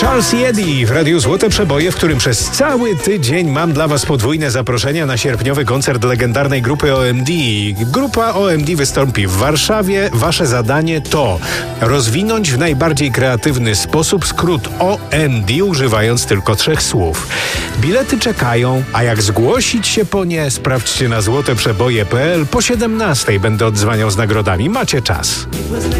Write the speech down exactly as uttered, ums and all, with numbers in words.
Charles i Eddie w Radiu Złote Przeboje, w którym przez cały tydzień mam dla Was podwójne zaproszenia na sierpniowy koncert legendarnej grupy O M D. Grupa O M D wystąpi w Warszawie. Wasze zadanie to rozwinąć w najbardziej kreatywny sposób skrót O M D, używając tylko trzech słów. Bilety czekają, a jak zgłosić się po nie, sprawdźcie na złoteprzeboje kropka p l. Po siedemnastej będę odzwaniał z nagrodami. Macie czas.